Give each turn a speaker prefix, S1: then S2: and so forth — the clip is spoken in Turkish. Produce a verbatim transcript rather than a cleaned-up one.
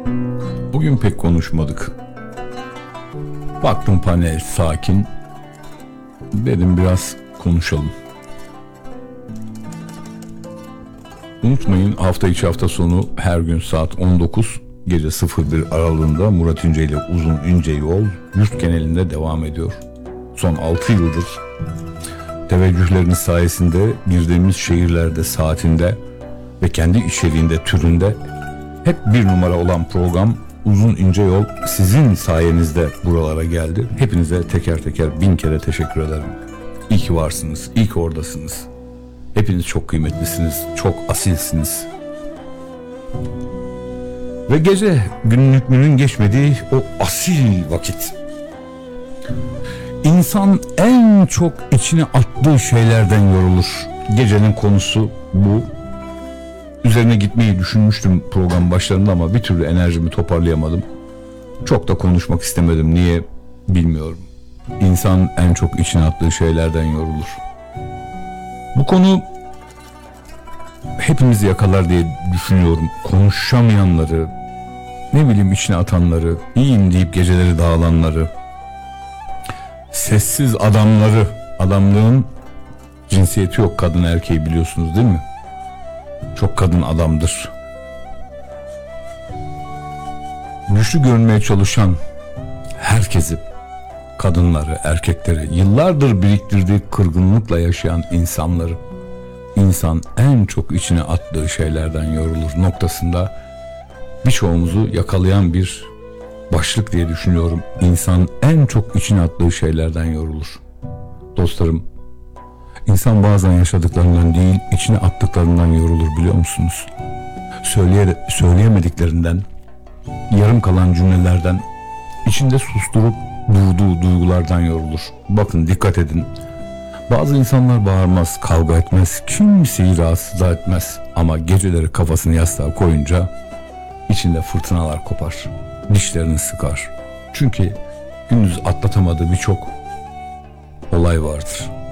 S1: Bugün pek konuşmadık. Baktım panel sakin. Dedim biraz konuşalım. Unutmayın, hafta içi hafta sonu her gün saat on dokuz gece sıfır bir aralığında Murat İnce ile Uzun İnce Yol yurt genelinde devam ediyor. Son altı yıldır teveccühleriniz sayesinde girdiğimiz şehirlerde saatinde ve kendi içeriğinde türünde hep bir numara olan program Uzun İnce Yol sizin sayenizde buralara geldi. Hepinize teker teker bin kere teşekkür ederim. İyi ki varsınız, iyi ki oradasınız. Hepiniz çok kıymetlisiniz, çok asilsiniz. Ve gece günün hükmünün geçmediği o asil vakit. İnsan en çok içine attığı şeylerden yorulur. Gecenin konusu bu. Üzerine gitmeyi düşünmüştüm program başlarında ama bir türlü enerjimi toparlayamadım. Çok da konuşmak istemedim. Niye bilmiyorum. İnsan en çok içine attığı şeylerden yorulur. Bu konu hepimizi yakalar diye düşünüyorum. Konuşamayanları, ne bileyim içine atanları, iyiyim deyip geceleri dağılanları, sessiz adamları, adamlığın cinsiyeti yok, kadın erkeği biliyorsunuz değil mi? Çok kadın adamdır. Güçlü görünmeye çalışan herkesi, kadınları, erkekleri, yıllardır biriktirdiği kırgınlıkla yaşayan insanları, insan en çok içine attığı şeylerden yorulur noktasında birçoğumuzu yakalayan bir başlık diye düşünüyorum. İnsan en çok içine attığı şeylerden yorulur. Dostlarım, İnsan bazen yaşadıklarından değil, içine attıklarından yorulur biliyor musunuz? Söyleye, söyleyemediklerinden, yarım kalan cümlelerden, içinde susturup durduğu duygulardan yorulur. Bakın, dikkat edin. Bazı insanlar bağırmaz, kavga etmez, kimseyi rahatsız etmez. Ama geceleri kafasını yastığa koyunca içinde fırtınalar kopar, dişlerini sıkar. Çünkü gündüz atlatamadığı birçok olay vardır.